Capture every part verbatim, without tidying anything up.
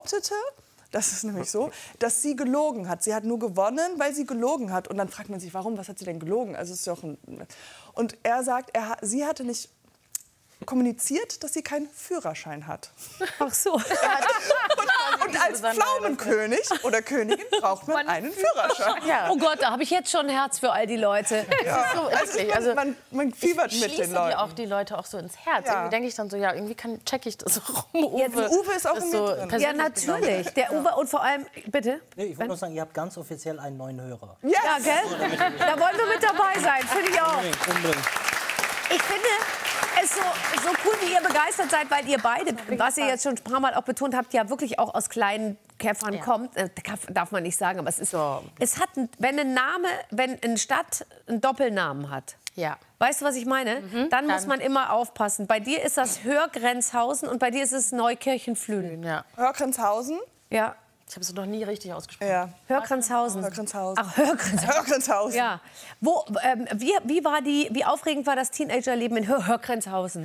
behauptete, das ist nämlich so, dass sie gelogen hat. Sie hat nur gewonnen, weil sie gelogen hat. Und dann fragt man sich, warum, was hat sie denn gelogen? Also es ist doch ein und er sagt, er, sie hatte nicht kommuniziert, dass sie keinen Führerschein hat. Ach so. und, und als Pflaumenkönig oder Königin braucht man einen Führerschein. Ja. Oh Gott, da habe ich jetzt schon ein Herz für all die Leute. Ja. So, also man, also, man, man fiebert mit den Leuten. auch die Leute auch so ins Herz. Ja. Irgendwie denke ich dann so, ja, irgendwie kann, check ich das rum. Uwe, Jetzt, Uwe ist auch in so mir drin. Ja, natürlich. Der Uwe und vor allem, bitte? Nee, ich wollte nur sagen, ihr habt ganz offiziell einen neuen Hörer. Yes. Ja, gell? Da wollen wir mit dabei sein, finde ich auch. Ich finde es so, so cool, wie ihr begeistert seid, weil ihr beide, was ihr jetzt schon ein paar Mal auch betont habt, ja wirklich auch aus kleinen Käffern Ja. kommt. Äh, darf man nicht sagen, aber es ist so. Es hat, ein, wenn ein Name, wenn eine Stadt einen Doppelnamen hat. Ja. Weißt du, was ich meine? Mhm, dann, dann muss man immer aufpassen. Bei dir ist das Hörgrenzhausen und bei dir ist es Neukirchenflühen. Ja. Hörgrenzhausen. Ja. Ich habe es noch nie richtig ausgesprochen. Ja. Hörgrenzhausen. Hörgrenzhausen. Ach, Hörgrenzhausen. Hörgrenzhausen. Ja. Wo, ähm, wie, wie, war die, wie aufregend war das Teenagerleben in Hör Hörgrenzhausen?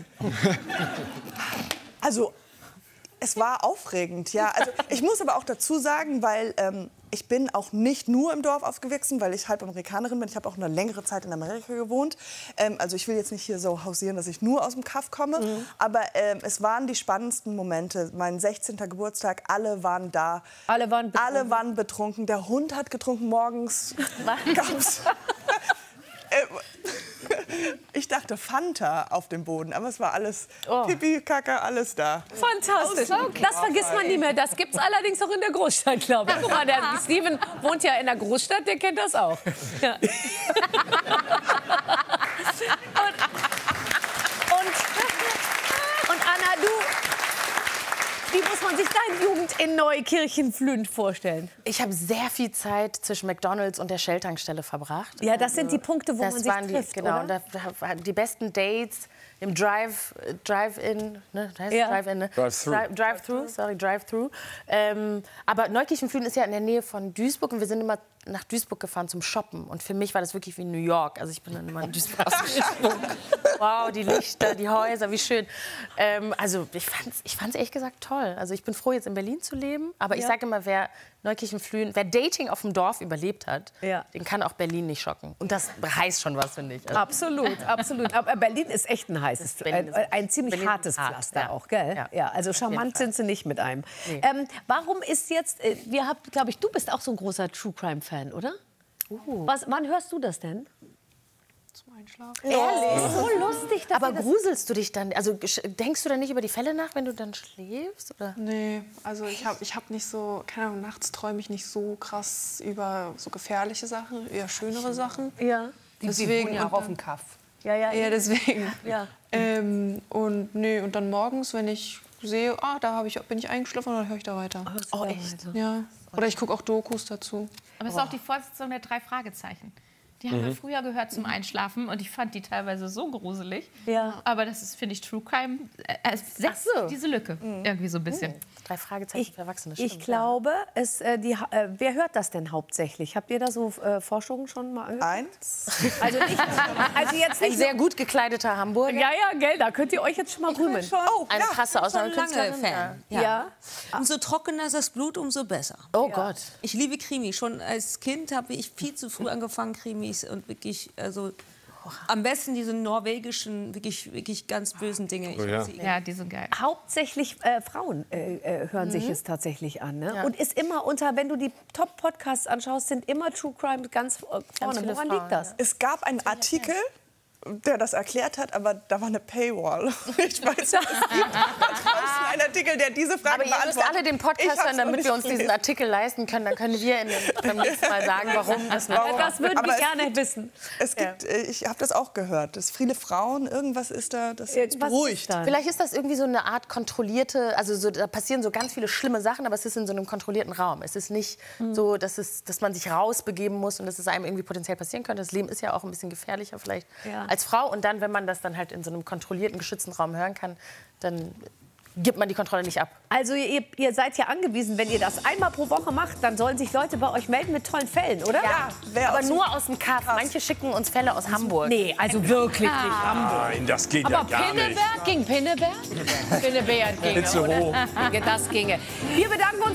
Also, es war aufregend, ja. Also, ich muss aber auch dazu sagen, weil ähm, ich bin auch nicht nur im Dorf aufgewachsen, weil ich halb Amerikanerin bin. Ich habe auch eine längere Zeit in Amerika gewohnt. Ähm, also ich will jetzt nicht hier so hausieren, dass ich nur aus dem Kaff komme. Mhm. Aber ähm, es waren die spannendsten Momente. Mein sechzehnten Geburtstag, alle waren da. Alle waren betrunken. Alle waren betrunken. Der Hund hat getrunken morgens. Gab's. Ich dachte Fanta auf dem Boden, aber es war alles Oh. Pipi, Kacke, alles da. Fantastisch. Das vergisst man nie mehr. Das gibt es allerdings auch in der Großstadt, glaube ich. Guck mal, der Steven wohnt ja in der Großstadt, der kennt das auch. Ja. und, und, und Anna, du, wie muss man sich deine Jugend in Neukirchen-Flühen vorstellen? Ich habe sehr viel Zeit zwischen McDonald's und der Shell-Tankstelle verbracht. Ja, das sind die Punkte, wo das man sich waren trifft, die, genau, oder? da, da, die besten Dates im Drive, äh, Drive-In, ne? Heißt Ja. Drive-In, ne? Drive-thru. Drive- Drive-thru, sorry, Drive-thru. Ähm, aber Neukirchen-Flühen ist ja in der Nähe von Duisburg und wir sind immer nach Duisburg gefahren zum Shoppen. Und für mich war das wirklich wie New York. Also ich bin dann immer in Duisburg ausgesprungen. Wow, die Lichter, die Häuser, wie schön. Ähm, also ich fand's, ich fand's ehrlich gesagt toll. Also ich bin froh, jetzt in Berlin zu leben. Aber ich Ja. sage immer, wer Neukirchen-Flühen, wer Dating auf dem Dorf überlebt hat, Ja. den kann auch Berlin nicht schocken. Und das heißt schon was, finde ich. Also Absolut, absolut. Aber Berlin ist echt ein heißes, Berlin ein, ist- ein ziemlich Berlin ist hartes hart, Pflaster ja. auch, gell? Ja. Ja, also charmant Fall. sind sie nicht mit einem. Nee. Ähm, warum ist jetzt, äh, wir habt, glaube ich, du bist auch so ein großer True Crime Fan, oder? Uh. Was, wann hörst du das denn? Zum Einschlafen. Ehrlich? So lustig, dass Aber ihr das gruselst du dich dann? Also gesch- denkst du dann nicht über die Fälle nach, wenn du dann schläfst? Oder? Nee, also ich habe ich hab nicht so, keine Ahnung, nachts träume ich nicht so krass über so gefährliche Sachen, eher schönere Sachen. Ja. Deswegen ja auch und auf dann- dem Kaff. Ja, ja, Ja, deswegen. ja. Ähm, und nee, und dann morgens, wenn ich sehe, ah, da hab ich, bin ich eingeschlafen, dann höre ich da weiter. Oh, echt? Ja. Oder ich gucke auch Dokus dazu. Aber es ist auch die Fortsetzung der drei Fragezeichen. Die haben wir früher gehört zum Einschlafen und ich fand die teilweise so gruselig. Ja. Aber das ist, finde ich, True Crime. Äh, es setzt Ach so. diese Lücke irgendwie so ein bisschen. Drei Fragezeichen Ich, für Erwachsene. ich stimmt, glaube, es, äh, die, ha- äh, wer hört das denn hauptsächlich? Habt ihr da so äh, Forschungen schon mal angeguckt? Eins. Also, nicht, also jetzt Ein nicht sehr gut gekleideter Hamburger. Ja, ja, gell, da könnt ihr euch jetzt schon mal rühmen. Oh, Eine ja. krasse Ich bin schon lange Ausnahmekünstlerin. Fan. Ja. Ja. Umso trockener das Blut, umso besser. Oh Gott. Ich liebe Krimi. Schon als Kind habe ich viel zu früh angefangen, Krimis und wirklich, also am besten diese norwegischen, wirklich, wirklich ganz bösen Dinge. Ich Oh ja. liebe sie. Ja, die sind geil. Hauptsächlich äh, Frauen äh, äh, hören sich es tatsächlich an. Ne? Ja. Und ist immer unter, wenn du die Top-Podcasts anschaust, sind immer True Crime ganz äh, vorne. viele Woran Frauen, liegt das? Es gab einen Artikel, der das erklärt hat, aber da war eine Paywall. Ich weiß, es gibt da draußen einen Artikel, der diese Frage Aber ihr müsst beantwortet. alle den Ich Podcast hab's hören, noch damit nicht wir uns diesen gelesen. Artikel leisten können. Dann können wir in den, beim nächsten Mal sagen, warum das nicht. Warum? Das würden Aber wir es gerne gibt- wissen. Es gibt, äh, ich habe das auch gehört, dass viele Frauen, irgendwas ist da, das Irgendwas beruhigt. ist da. Vielleicht ist das irgendwie so eine Art kontrollierte, also so, da passieren so ganz viele schlimme Sachen, aber es ist in so einem kontrollierten Raum. Es ist nicht so, dass, es, dass man sich rausbegeben muss und dass es einem irgendwie potenziell passieren könnte. Das Leben ist ja auch ein bisschen gefährlicher vielleicht Ja. als Frau. Und dann, wenn man das dann halt in so einem kontrollierten, geschützten Raum hören kann, dann gibt man die Kontrolle nicht ab. Also ihr, ihr seid ja angewiesen, wenn ihr das einmal pro Woche macht, dann sollen sich Leute bei euch melden mit tollen Fällen, oder? Ja, wer aber aus nur aus dem Kaff. Manche schicken uns Fälle aus Hamburg. Nee, also wirklich nicht Hamburg. Nein, das geht Aber Ah, ja gar nicht. Pinneberg ging Pinneberg? Pinneberg ging, Zu oder? hoch. Das ginge. Wir bedanken uns